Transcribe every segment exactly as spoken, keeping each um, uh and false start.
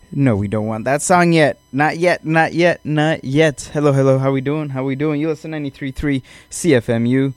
No, we don't want that song yet. Not yet, not yet, not yet. Hello, hello, how we doing? How we doing? You listen to ninety-three point three C F M U.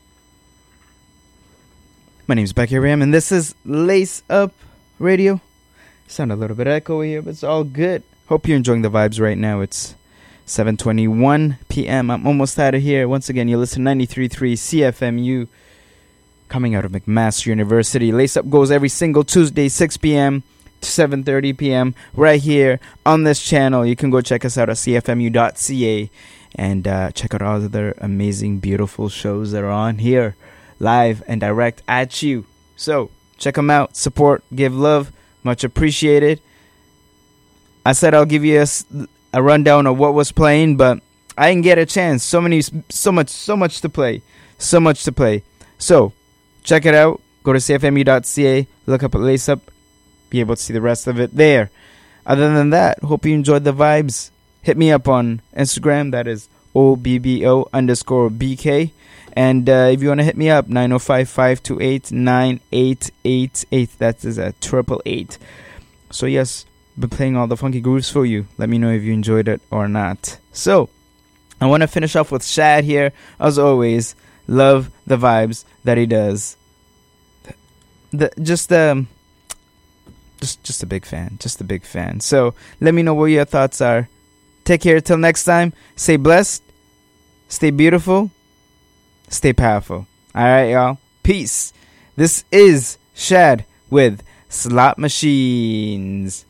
My name's Becky Ram, and this is Lace Up Radio. Sound a little bit echoey here, but it's all good. Hope you're enjoying the vibes right now. It's seven twenty-one p.m. I'm almost out of here. Once again, you listen to ninety-three point three C F M U. Coming out of McMaster University. Lace Up goes every single Tuesday, six p.m. to seven thirty p.m. right here on this channel. You can go check us out at c f m u dot c a and uh, check out all the other amazing, beautiful shows that are on here, live and direct at you. So check them out, support, give love, much appreciated. I said I'll give you a, a rundown of what was playing, but I didn't get a chance. So many, so much, so much to play, so much to play. So check it out. Go to c f m u dot c a, look up at Lace Up. Be able to see the rest of it there. Other than that, hope you enjoyed the vibes. Hit me up on Instagram. That is O B B O underscore B K. And uh, if you want to hit me up, nine oh five, five two eight, nine eight eight eight. That is a triple eight. So yes, been playing all the funky grooves for you. Let me know if you enjoyed it or not. So, I want to finish off with Shad here. As always, love the vibes that he does. The, just um. Just just a big fan. Just a big fan. So let me know what your thoughts are. Take care till next time. Stay blessed. Stay beautiful. Stay powerful. Alright, y'all. Peace. This is Shad with Slot Machines.